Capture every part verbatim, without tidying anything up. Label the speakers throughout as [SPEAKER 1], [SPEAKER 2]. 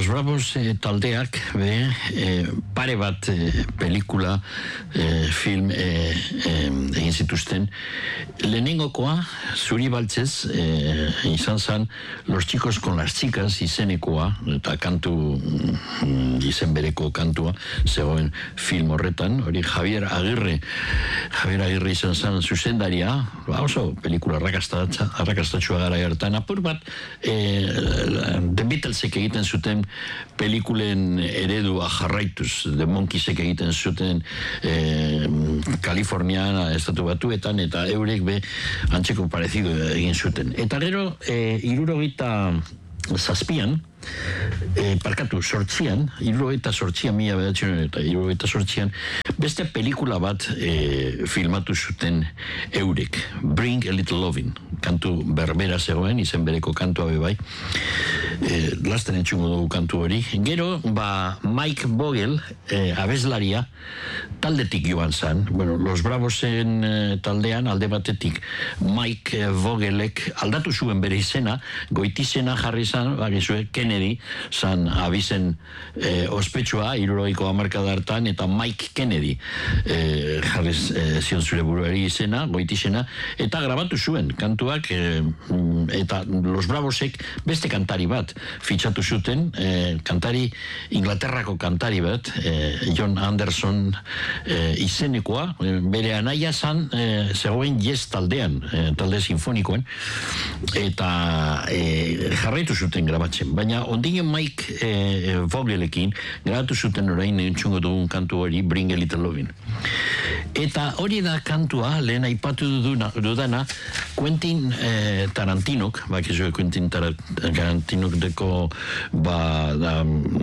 [SPEAKER 1] Los Bravos eh, taldeak be, eh, pare bat eh, pelikula eh, film eh, eh, egin zituzten. Lehenengokoa zuri baltzez eh, izan zen Los Chicos con las Chicas izenekoa, eta kantu mm, izen bereko kantua zegoen film horretan, hori Javier Agirre Javier Agirre izan zen zuzendaria, ba, oso pelikula arrakastatxua gara hartan, apur bat eh, The Beatlesek egiten zuten pelikulen eredua jarraituz, The Monkeysek egiten zuten eh, Kalifornian, estatu batuetan, eta eurek be antzeko parezido egin zuten. Eta gero, eh, irurogita zazpian, eh, parkatu, sortzian, irurogita sortzian, mila bedatzen eta irurogita sortzian, beste pelikula bat eh, filmatu zuten eurek, Bring a Little Lovin', kantu berbera zegoen, izen bereko kantua bebai, eh, lasten entxungo dugu kantu hori. Gero, ba, Mike Vogel, eh, abeslaria, taldetik joan zan, bueno, Los Bravosen eh, taldean, alde batetik, Mike eh, Vogelek aldatu zuen bere izena, goitizena jarri zan, bagizue, Kennedy, zan abizen eh, ospetsua, hirurogeiko hamarkada hartan, eta Mike Kennedy eh, jarri eh, zion zure buruari izena, goitizena, eta grabatu zuen kantuak, eh, eta Los Bravosek beste kantari bat fitxatu zuten, eh, kantari, Inglaterrako kantari bat, eh, John Anderson eh, izenekoa, eh, bere anaia zan, eh, zegoen Yes taldean, eh, talde sinfonikoen, eta eh, jarraitu zuten grabatzen, baina ondino Mike eh, Vogelekin grabatu zuten orain entzungo dugun kantu hori, Bring a Little Lovin'. Eta hori da kantua, lehen aipatu dudana, dudana Quentin eh, Tarantinok, bakizu Quentin Tarantinok deko ba, da,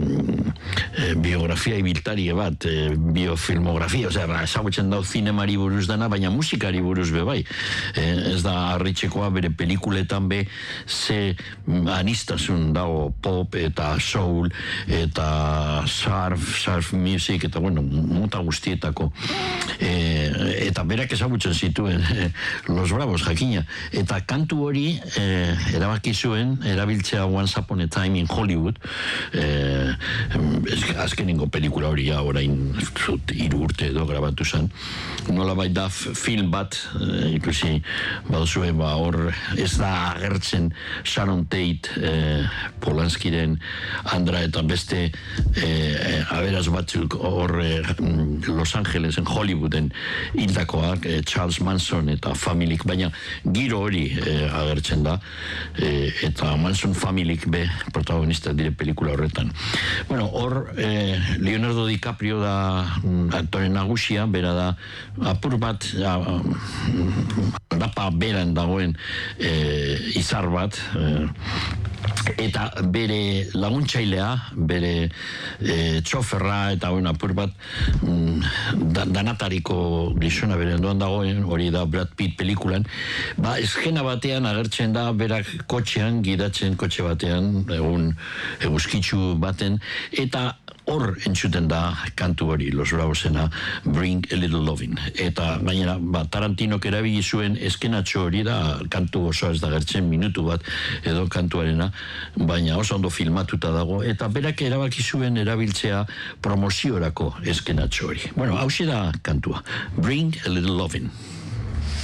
[SPEAKER 1] eh, biografia ibiltarie bat, eh, biofilmografia, osea, ezagutzen dau zinemari buruz dana, baina musikari buruz be bai. Eh, ez da harritxekoa bere pelikuletan be ze anistasun dago pop eta soul eta surf, surf music eta bueno, muta guztietako. Eh, eta berak ezagutzen zituen eh, Los Bravos jakina. Eta kantu hori eh, erabaki zuen, erabiltzea Once Upon a Time in Hollywood, eh, azkenengo pelikula hori orain hiru urte edo grabatu zen. Nola bai da film bat, eh, ikusi baduzue, ba, hor ez da agertzen Sharon Tate, eh, Polanskiren Andra eta beste eh, aberaz batzuk hor eh, Los Angelesen, Hollywooden hildakoak, eh, Charles Manson eta familik, baina giro hori eh, agertzen da, eh, eta Manson familik be protagonista dire pelikula horretan. Bueno, hor eh, Leonardo DiCaprio da aktore nagusia, bera da apur bat rapa beran dagoen eh, izar bat, eh, eta bere laguntzailea, bere e, txoferra eta bueno, apur bat mm, da, danatariko gizona bere ondoan dagoen, hori da Brad Pitt pelikulan, ba eskena batean agertzen da berak kotxean, gidatzen kotxe batean, egun eguzkitzu baten, eta hor entzuten da kantu hori, Los Bravosena, Bring a Little Lovin'. Eta gainera, ba, Tarantinok erabili zuen eskenatxo hori da, kantu oso ez da gertzen minutu bat edo kantuarena, baina oso ondo filmatuta dago, eta berak erabaki zuen erabiltzea promoziorako eskenatxo hori. Bueno, hauxe da kantua, Bring a Little Lovin'.